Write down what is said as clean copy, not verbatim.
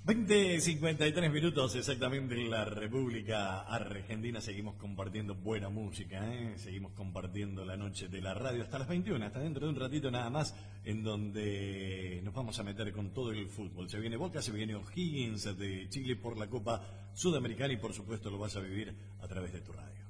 20:53 exactamente en la República Argentina. Seguimos compartiendo buena música, seguimos compartiendo la noche de la radio hasta las 21, hasta dentro de un ratito nada más, en donde nos vamos a meter con todo el fútbol. Se viene Boca, se viene O'Higgins de Chile por la Copa Sudamericana y por supuesto lo vas a vivir a través de tu radio.